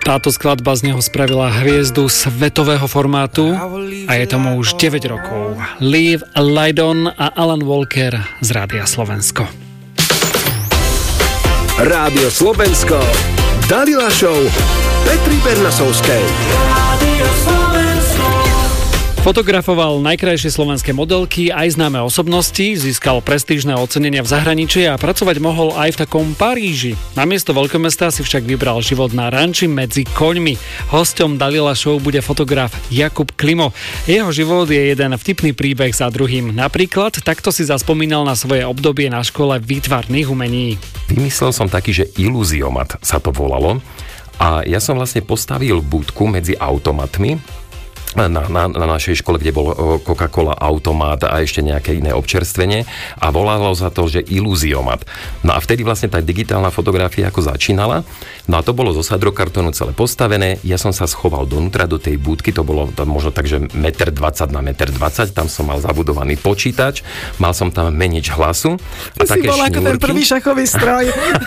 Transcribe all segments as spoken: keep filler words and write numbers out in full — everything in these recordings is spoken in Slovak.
Táto skladba z neho spravila hviezdu svetového formátu a je tomu už deväť rokov. Leave Lydon a Alan Walker z Rádia Slovensko. Rádio Slovensko, Dalila Show, Petri Bernasovskej. Rádio Slovensko. Fotografoval najkrajšie slovenské modelky, aj známe osobnosti, získal prestížne ocenenia v zahraničí a pracovať mohol aj v takom Paríži. Namiesto veľkomesta si však vybral život na ranči medzi koňmi. Hosťom Dalila Show bude fotograf Jakub Klimo. Jeho život je jeden vtipný príbeh za druhým. Napríklad takto si zaspomínal na svoje obdobie na škole výtvarných umení. Vymyslel som taký, že iluziomat sa to volalo. A ja som vlastne postavil budku medzi automatmi Na, na, na našej škole, kde bol Coca-Cola automat a ešte nejaké iné občerstvenie a volalo sa to, že iluziomat. No a vtedy vlastne tá digitálna fotografia ako začínala. No a to bolo zo sadrokartónu celé postavené. Ja som sa schoval donútra do tej budky, to bolo tam možno tak, že jeden dvadsať na jeden dvadsať, tam som mal zabudovaný počítač, mal som tam menič hlasu. Ty a si bol ako ten prvý šachový stroj.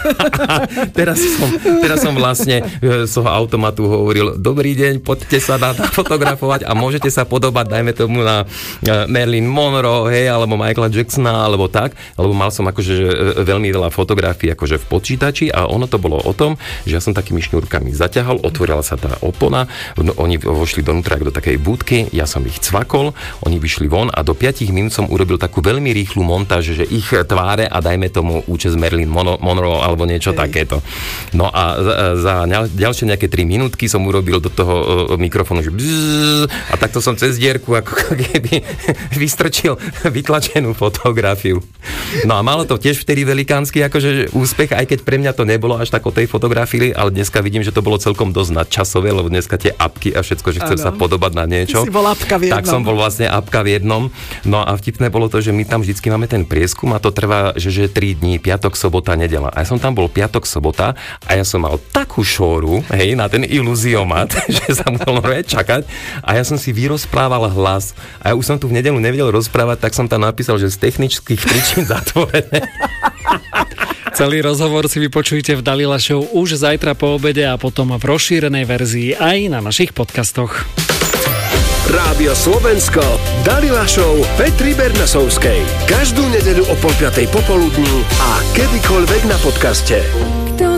teraz, som, teraz som vlastne z toho automatu hovoril, dobrý deň, poďte sa na fotografovať a môžete sa podobať, dajme tomu na Marilyn Monroe, hej, alebo Michaela Jacksona, alebo tak, lebo mal som akože veľmi veľa fotografií akože v počítači a ono to bolo o tom, že ja som takými šňúrkami zaťahal, otvorila sa tá opona, no, oni vošli donútra do takej budky, ja som ich cvakol, oni vyšli von a do päť minút som urobil takú veľmi rýchlu montáž, že ich tváre a dajme tomu účes Marilyn Monroe alebo niečo hej. takéto. No a za, za ďalšie nejaké tri minútky som urobil do toho mikrofónu, že bzzz, a takto som cez dierku ako keby vystrčil vytlačenú fotografiu. No a malo to tiež vtedy velikánsky akože úspech, aj keď pre mňa to nebolo až tak o tej fotografii, ale dneska vidím, že to bolo celkom dosť nadčasové, lebo dneska tie apky a všetko, že chcem ano. sa podobať na niečo. Ty si bol apka v jednom. Tak som bol vlastne apka v jednom. No a vtipné bolo to, že my tam vždycky máme ten prieskum a to trvá, že, že tri dní, piatok, sobota, nedeľa. A ja som tam bol piatok, sobota a ja som mal takú šóru, hej, na ten iluziomat, že sa musel čakať. A ja som si vyrozprával hlas. A ja už som tu v nedeľu nevedel rozprávať, tak som tam napísal, že z technických príčin zatvorené. Celý rozhovor si vypočujte v Dalila Show už zajtra po obede a potom v rozšírenej verzii aj na našich podcastoch. Rádio Slovensko, Dalila Show Petri Bernasovskej. Každú nedeľu o pol piatej popoludní a kedykoľvek na podcaste.